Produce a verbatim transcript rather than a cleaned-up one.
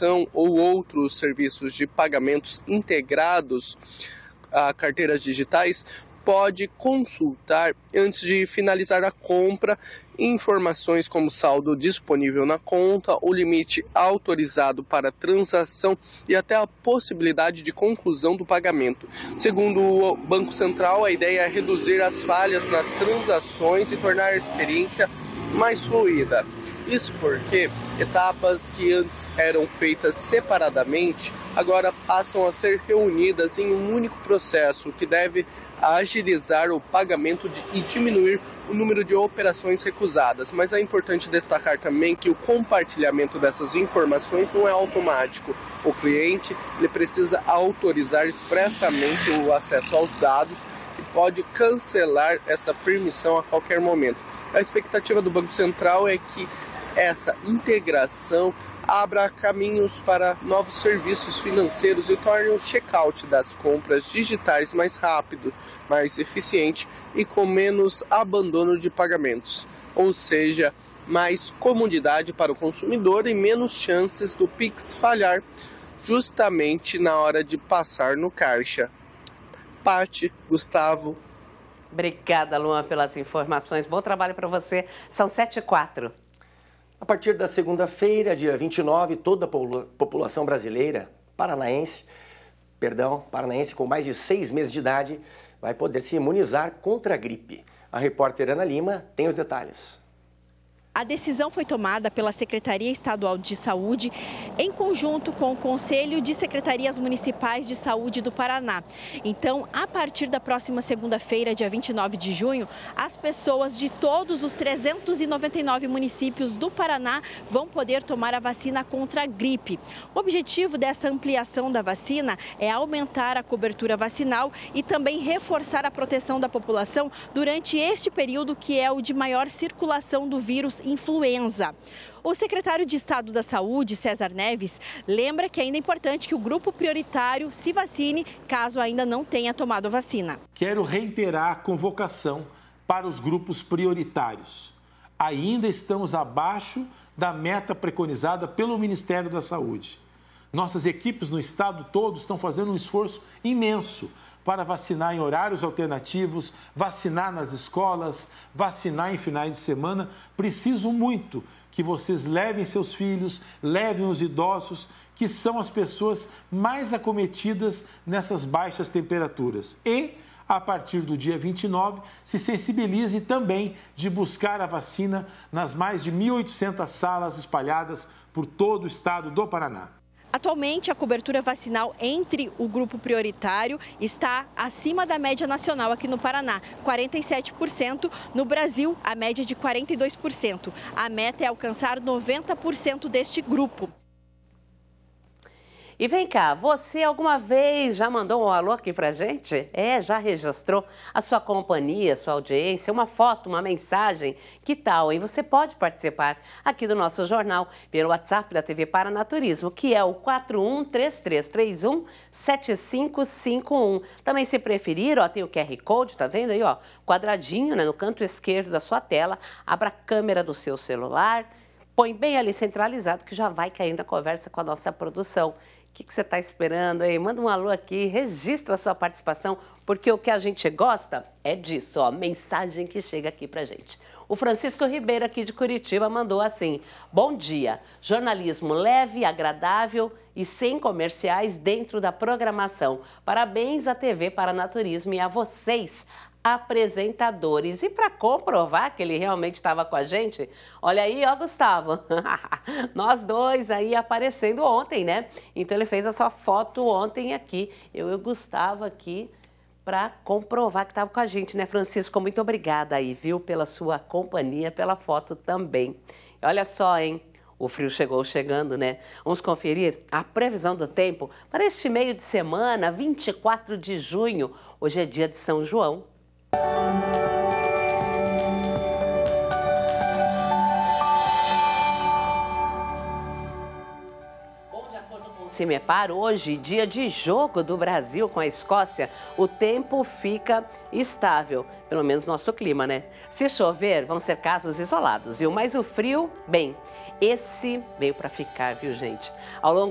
cartão ou outros serviços de pagamentos integrados a carteiras digitais, pode consultar antes de finalizar a compra informações como saldo disponível na conta, o limite autorizado para transação e até a possibilidade de conclusão do pagamento. Segundo o Banco Central, a ideia é reduzir as falhas nas transações e tornar a experiência mais fluida. Isso porque etapas que antes eram feitas separadamente, agora passam a ser reunidas em um único processo, que deve agilizar o pagamento de, e diminuir o número de operações recusadas. Mas é importante destacar também que o compartilhamento dessas informações não é automático. O cliente ele precisa autorizar expressamente o acesso aos dados e pode cancelar essa permissão a qualquer momento. A expectativa do Banco Central é que essa integração abra caminhos para novos serviços financeiros e torne o check-out das compras digitais mais rápido, mais eficiente e com menos abandono de pagamentos, ou seja, mais comodidade para o consumidor e menos chances do Pix falhar justamente na hora de passar no caixa. Pati, Gustavo. Obrigada, Luan, pelas informações. Bom trabalho para você. São sete e quatro. A partir da segunda-feira, dia vinte e nove, toda a população brasileira, paranaense, perdão, paranaense com mais de seis meses de idade, vai poder se imunizar contra a gripe. A repórter Ana Lima tem os detalhes. A decisão foi tomada pela Secretaria Estadual de Saúde em conjunto com o Conselho de Secretarias Municipais de Saúde do Paraná. Então, a partir da próxima segunda-feira, dia vinte e nove de junho, as pessoas de todos os trezentos e noventa e nove municípios do Paraná vão poder tomar a vacina contra a gripe. O objetivo dessa ampliação da vacina é aumentar a cobertura vacinal e também reforçar a proteção da população durante este período que é o de maior circulação do vírus influenza. O secretário de Estado da Saúde, César Neves, lembra que ainda é importante que o grupo prioritário se vacine caso ainda não tenha tomado a vacina. Quero reiterar a convocação para os grupos prioritários. Ainda estamos abaixo da meta preconizada pelo Ministério da Saúde. Nossas equipes no estado todo estão fazendo um esforço imenso para vacinar em horários alternativos, vacinar nas escolas, vacinar em finais de semana. Preciso muito que vocês levem seus filhos, levem os idosos, que são as pessoas mais acometidas nessas baixas temperaturas. E, a partir do dia vinte e nove, se sensibilize também de buscar a vacina nas mais de mil e oitocentas salas espalhadas por todo o estado do Paraná. Atualmente, a cobertura vacinal entre o grupo prioritário está acima da média nacional aqui no Paraná, quarenta e sete por cento. No Brasil, a média é de quarenta e dois por cento. A meta é alcançar noventa por cento deste grupo. E vem cá, você alguma vez já mandou um alô aqui pra gente? É, já registrou a sua companhia, a sua audiência, uma foto, uma mensagem? Que tal, hein? Você pode participar aqui do nosso jornal pelo WhatsApp da T V Paranaturismo, que é o quatro um três três três um sete cinco cinco um. Também, se preferir, ó, tem o Q R Code, tá vendo aí, ó? Quadradinho, né, no canto esquerdo da sua tela. Abra a câmera do seu celular, põe bem ali centralizado que já vai cair na conversa com a nossa produção. O que, que você está esperando aí? Manda um alô aqui, registra a sua participação, porque o que a gente gosta é disso, ó, mensagem que chega aqui pra gente. O Francisco Ribeiro, aqui de Curitiba, mandou assim: bom dia, jornalismo leve, agradável e sem comerciais dentro da programação. Parabéns à T V Paranaturismo e a vocês, apresentadores. E para comprovar que ele realmente estava com a gente, olha aí, ó, Gustavo, nós dois aí aparecendo ontem, né? Então ele fez essa foto ontem aqui, eu e o Gustavo aqui, para comprovar que estava com a gente, né, Francisco? Muito obrigada aí, viu, pela sua companhia, pela foto também. Olha só, hein? O frio chegou chegando, né? Vamos conferir a previsão do tempo para este meio de semana, vinte e quatro de junho. Hoje é dia de São João. Cimepar, hoje, dia de jogo do Brasil com a Escócia, o tempo fica estável, pelo menos nosso clima, né? Se chover, vão ser casos isolados, viu? Mas o frio, bem, esse veio para ficar, viu, gente? Ao longo